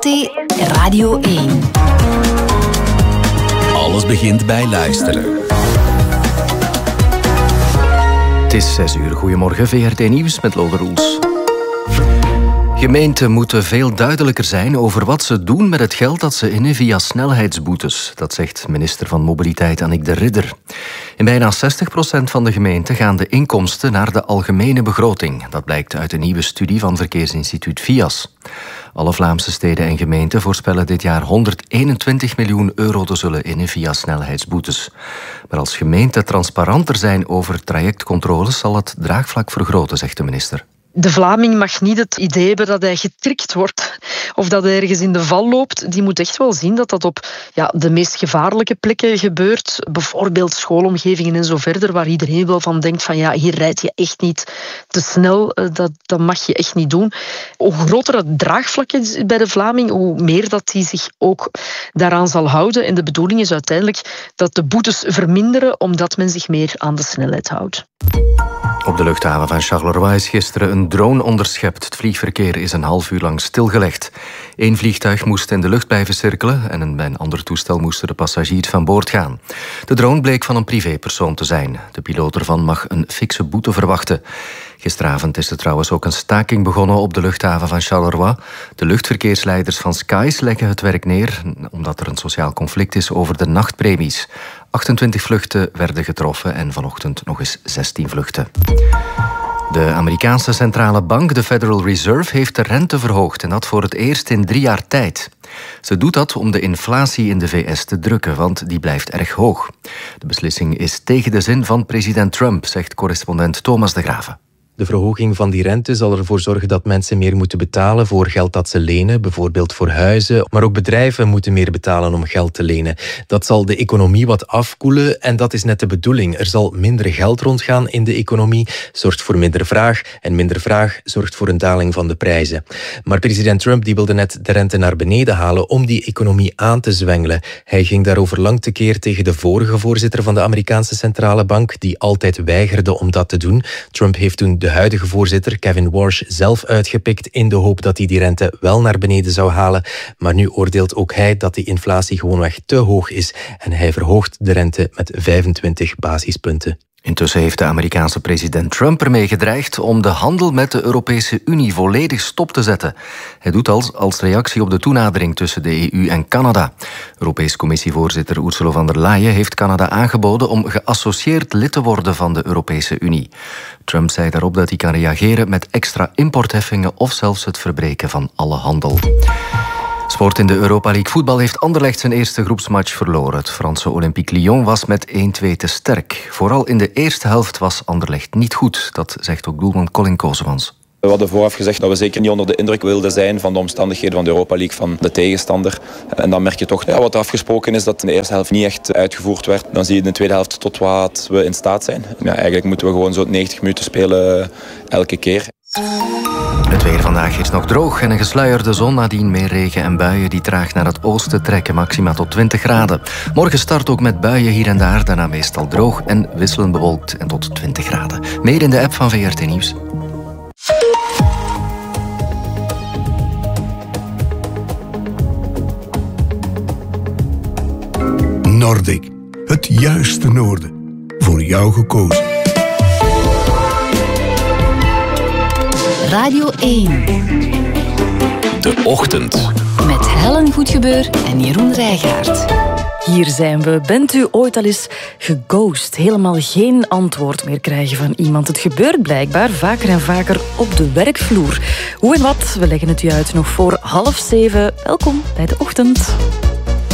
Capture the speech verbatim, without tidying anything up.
V R T Radio één. Alles begint bij luisteren. Het is zes uur. Goedemorgen, V R T Nieuws met Lode Roels. Gemeenten moeten veel duidelijker zijn over wat ze doen met het geld dat ze innen via snelheidsboetes. Dat zegt minister van Mobiliteit Annick de Ridder. In bijna zestig procent van de gemeenten gaan de inkomsten naar de algemene begroting. Dat blijkt uit een nieuwe studie van verkeersinstituut V I A S. Alle Vlaamse steden en gemeenten voorspellen dit jaar honderdeenentwintig miljoen euro te zullen innen via snelheidsboetes. Maar als gemeenten transparanter zijn over trajectcontroles, zal het draagvlak vergroten, zegt de minister. De Vlaming mag niet het idee hebben dat hij getrikt wordt of dat hij ergens in de val loopt. Die moet echt wel zien dat dat op ja, de meest gevaarlijke plekken gebeurt. Bijvoorbeeld schoolomgevingen en zo verder, waar iedereen wel van denkt van ja, hier rijd je echt niet te snel. Dat, dat mag je echt niet doen. Hoe groter het draagvlak is bij de Vlaming, hoe meer dat hij zich ook daaraan zal houden. En de bedoeling is uiteindelijk dat de boetes verminderen, omdat men zich meer aan de snelheid houdt. Op de luchthaven van Charleroi is gisteren een drone onderschept. Het vliegverkeer is een half uur lang stilgelegd. Eén vliegtuig moest in de lucht blijven cirkelen en bij een ander toestel moesten de passagiers van boord gaan. De drone bleek van een privépersoon te zijn. De piloot ervan mag een fikse boete verwachten. Gisteravond is er trouwens ook een staking begonnen op de luchthaven van Charleroi. De luchtverkeersleiders van Skies leggen het werk neer omdat er een sociaal conflict is over de nachtpremies. achtentwintig vluchten werden getroffen en vanochtend nog eens zestien vluchten. De Amerikaanse centrale bank, de Federal Reserve, heeft de rente verhoogd en dat voor het eerst in drie jaar tijd. Ze doet dat om de inflatie in de V S te drukken, want die blijft erg hoog. De beslissing is tegen de zin van president Trump, zegt correspondent Thomas de Graven. De verhoging van die rente zal ervoor zorgen dat mensen meer moeten betalen voor geld dat ze lenen, bijvoorbeeld voor huizen. Maar ook bedrijven moeten meer betalen om geld te lenen. Dat zal de economie wat afkoelen en dat is net de bedoeling. Er zal minder geld rondgaan in de economie, zorgt voor minder vraag. En minder vraag zorgt voor een daling van de prijzen. Maar president Trump die wilde net de rente naar beneden halen om die economie aan te zwengelen. Hij ging daarover lang tekeer tegen de vorige voorzitter van de Amerikaanse centrale bank, die altijd weigerde om dat te doen. Trump heeft toen de huidige voorzitter Kevin Warsh zelf uitgepikt in de hoop dat hij die rente wel naar beneden zou halen. Maar nu oordeelt ook hij dat die inflatie gewoonweg te hoog is en hij verhoogt de rente met vijfentwintig basispunten. Intussen heeft de Amerikaanse president Trump ermee gedreigd om de handel met de Europese Unie volledig stop te zetten. Hij doet dat als reactie op de toenadering tussen de E U en Canada. Europese Commissievoorzitter Ursula von der Leyen heeft Canada aangeboden om geassocieerd lid te worden van de Europese Unie. Trump zei daarop dat hij kan reageren met extra importheffingen of zelfs het verbreken van alle handel. Sport in de Europa League voetbal heeft Anderlecht zijn eerste groepsmatch verloren. Het Franse Olympique Lyon was met één-twee te sterk. Vooral in de eerste helft was Anderlecht niet goed. Dat zegt ook doelman Colin Kozemans. We hadden vooraf gezegd dat we zeker niet onder de indruk wilden zijn van de omstandigheden van de Europa League, van de tegenstander. En dan merk je toch ja, wat er afgesproken is dat in de eerste helft niet echt uitgevoerd werd. Dan zie je in de tweede helft tot wat we in staat zijn. Ja, eigenlijk moeten we gewoon zo negentig minuten spelen elke keer. Het weer vandaag is nog droog en een gesluierde zon, nadien meer regen en buien die traag naar het oosten trekken, maxima tot twintig graden. Morgen start ook met buien hier en daar, daarna meestal droog en wisselend bewolkt en tot twintig graden. Meer in de app van V R T Nieuws. Nordic, het juiste noorden. Voor jou gekozen. Radio één. De ochtend. Met Helen Goedgebeur en Jeroen Rijgaard. Hier zijn we. Bent u ooit al eens geghost? Helemaal geen antwoord meer krijgen van iemand. Het gebeurt blijkbaar vaker en vaker op de werkvloer. Hoe en wat? We leggen het u uit nog voor half zeven. Welkom bij de ochtend.